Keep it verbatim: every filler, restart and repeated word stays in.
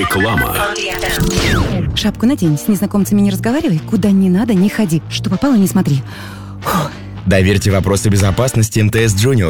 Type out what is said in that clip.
Реклама. Шапку надень, с незнакомцами не разговаривай, куда не надо не ходи, что попало не смотри. Фух. Доверьте вопросы безопасности эм тэ эс Junior.